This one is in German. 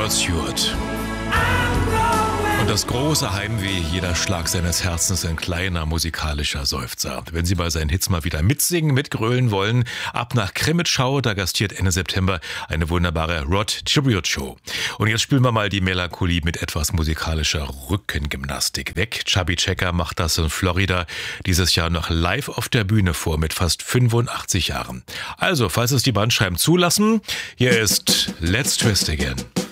Rod Stewart. Und das große Heimweh, jeder Schlag seines Herzens, ein kleiner musikalischer Seufzer. Wenn Sie bei seinen Hits mal wieder mitsingen, mitgrölen wollen, ab nach Krimitschau, da gastiert Ende September eine wunderbare Rod Tribute Show. Und jetzt spielen wir mal die Melancholie mit etwas musikalischer Rückengymnastik weg. Chubby Checker macht das in Florida dieses Jahr noch live auf der Bühne vor mit fast 85 Jahren. Also, falls es die Bandscheiben zulassen, hier ist Let's Twist Again.